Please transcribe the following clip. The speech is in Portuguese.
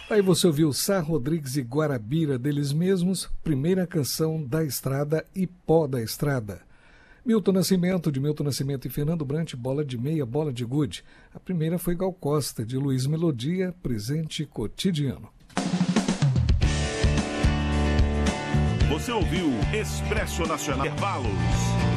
Aí você ouviu Sá Rodrigues e Guarabira, deles mesmos, primeira canção da estrada e Pó da Estrada. Milton Nascimento, de Milton Nascimento e Fernando Brant, Bola de Meia, Bola de Gude. A primeira foi Gal Costa, de Luiz Melodia, Presente Cotidiano. Você ouviu Expresso Nacional Intervalos.